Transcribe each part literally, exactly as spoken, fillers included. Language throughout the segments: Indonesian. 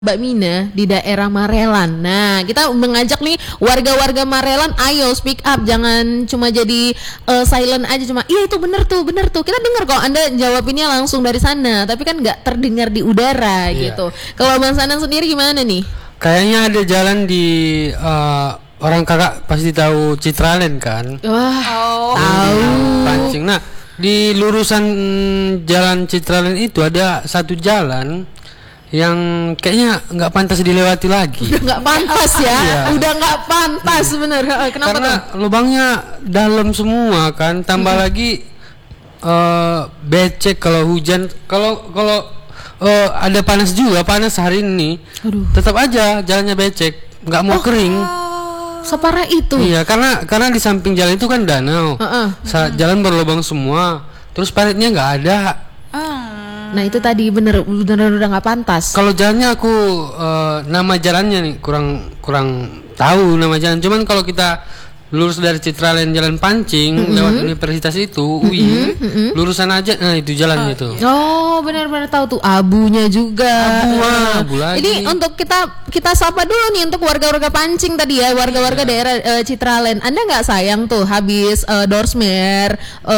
Mbak Mina di daerah Marelan. Nah, kita mengajak nih warga-warga Marelan, ayo speak up, jangan cuma jadi uh, silent aja, cuma iya itu bener tuh, bener tuh. Kita dengar kok Anda jawabinnya langsung dari sana, tapi kan nggak terdengar di udara iya. gitu. Kalau Bang Sanan sendiri gimana nih? Kayaknya ada jalan di uh, orang kakak pasti tahu Citraland kan? Wah, oh. tahu. Pancing. Nah, di lurusan jalan Citraland itu ada satu jalan yang kayaknya nggak pantas dilewati lagi. Udah nggak pantas ya, iya. udah nggak pantas hmm. bener. Kenapa Karena tuh? lubangnya dalam semua kan, tambah hmm. lagi uh, becek kalau hujan, kalau kalau uh, ada panas juga, panas hari ini, Aduh. tetap aja jalannya becek, nggak mau oh. kering. Separah itu? Iya, karena karena di samping jalan itu kan danau, uh-uh. Sa- jalan berlubang semua, terus paritnya nggak ada. Uh. Nah itu tadi bener bener udah nggak pantas. Kalau jalannya aku uh, nama jalannya nih kurang kurang tahu nama jalan. Cuman kalau kita lurus dari Citraland Jalan Pancing mm-hmm. lewat universitas itu, mm-hmm. U I, mm-hmm. lurusan aja, nah itu jalannya oh, tuh. Oh benar-benar tahu tuh, abunya juga. Abu, abu lagi. Ini untuk kita kita sapa dulu nih untuk warga-warga Pancing tadi ya, warga-warga yeah. daerah uh, Citraland. Anda nggak sayang tuh habis uh, Dorsmer,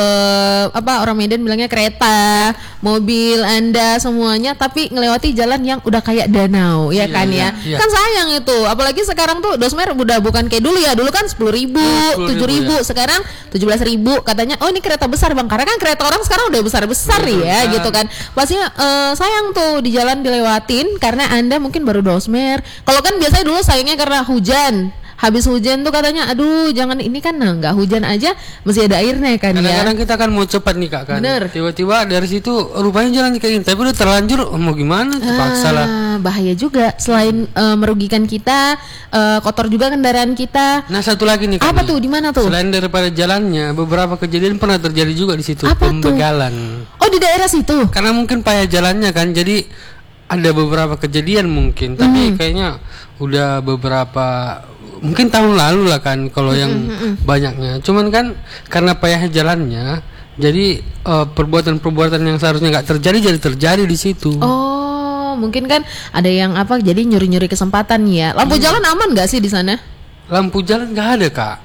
uh, apa orang Medan bilangnya kereta, mobil Anda semuanya, tapi ngelewati jalan yang udah kayak danau, ya yeah, kan yeah, ya? Yeah. Kan sayang itu, apalagi sekarang tuh Dorsmer udah bukan kayak dulu ya, dulu kan sepuluh ribu. tujuh ribu ya. Sekarang tujuh belas ribu katanya. Oh ini kereta besar Bang, karena kan kereta orang sekarang udah besar-besar ya besar. gitu kan. Pastinya uh, sayang tuh di jalan dilewatin karena Anda mungkin baru dosmer. Kalau kan biasanya dulu sayangnya karena hujan. Habis hujan tuh katanya, aduh jangan ini kan, nah nggak hujan aja masih ada airnya kan. Kadang-kadang ya. Kadang kita kan mau cepat nih kak kan. Bener. Tiba-tiba dari situ rupanya jalan kayak gini, tapi udah terlanjur, mau gimana? Terpaksa lah. Ah, bahaya juga. Selain uh, merugikan kita, uh, kotor juga kendaraan kita. Nah satu lagi nih. Apa tuh? Di mana tuh? Selain daripada jalannya, beberapa kejadian pernah terjadi juga di situ. Apa pembegalan. Tuh? Oh di daerah situ? Karena mungkin payah jalannya kan, jadi ada beberapa kejadian mungkin, tapi hmm. kayaknya udah beberapa, mungkin tahun lalu lah kan kalau yang mm-hmm. banyaknya. Cuman kan karena payah jalannya, jadi uh, perbuatan-perbuatan yang seharusnya nggak terjadi jadi terjadi di situ. Oh, mungkin kan ada yang apa? Jadi nyuri-nyuri kesempatan ya. Lampu hmm. jalan aman nggak sih di sana? Lampu jalan nggak ada kak.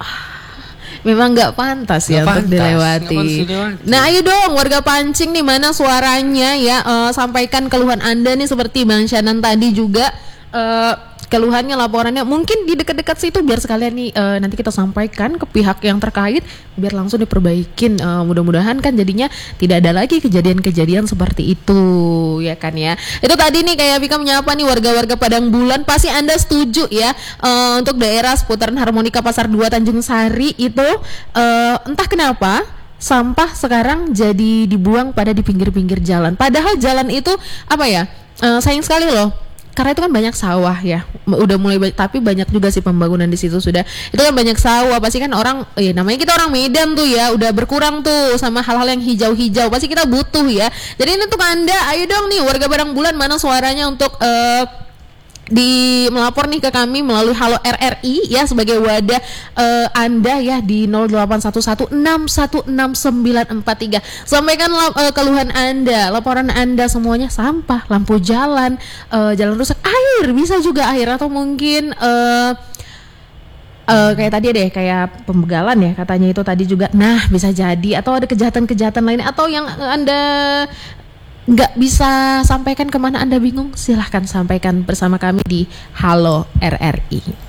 Memang nggak pantas ya gak untuk pantas, dilewati. Nah ayo dong warga Pancing nih, mana suaranya ya, uh, sampaikan keluhan Anda nih seperti Bang Syanan tadi juga. Uh, keluhannya, laporannya mungkin di dekat-dekat situ, biar sekalian nih uh, nanti kita sampaikan ke pihak yang terkait biar langsung diperbaikin. Uh, mudah-mudahan kan jadinya tidak ada lagi kejadian-kejadian seperti itu ya kan ya. Itu tadi nih kayak Vika menyapa nih warga-warga Padang Bulan, pasti Anda setuju ya uh, untuk daerah seputaran Harmonika Pasar dua Tanjung Sari itu uh, entah kenapa sampah sekarang jadi dibuang pada di pinggir-pinggir jalan. Padahal jalan itu apa ya, uh, sayang sekali loh. Karena itu kan banyak sawah ya, udah mulai banyak, tapi banyak juga sih pembangunan di situ sudah. Itu kan banyak sawah, pasti kan orang, ya namanya kita orang Medan tuh ya, udah berkurang tuh sama hal-hal yang hijau-hijau, pasti kita butuh ya. Jadi ini untuk Anda, ayo dong nih warga Padang Bulan, mana suaranya untuk uh, di melapor nih ke kami melalui Halo R R I ya, sebagai wadah uh, Anda ya di nol delapan satu satu enam satu enam sembilan empat tiga. Sampaikan uh, keluhan Anda, laporan Anda semuanya, sampah, lampu jalan, uh, jalan rusak, air, bisa juga air, atau mungkin uh, uh, kayak tadi deh, kayak pembegalan ya katanya itu tadi juga. Nah, bisa jadi, atau ada kejahatan-kejahatan lain, atau yang Anda nggak bisa sampaikan kemana Anda bingung, silahkan sampaikan bersama kami di Halo R R I.